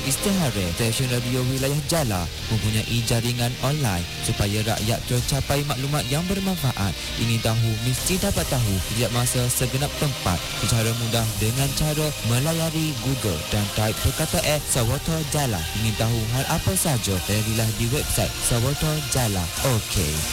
istihara. Stesen radio wilayah Jala mempunyai jaringan online supaya rakyat tercapai maklumat yang bermanfaat. Ingin tahu, mesti dapat tahu setiap masa segenap tempat secara mudah dengan cara melayari Google dan type perkataan Sawarta Jala. Ingin tahu hal apa saja, larilah di website Sawarta Jala. Okey.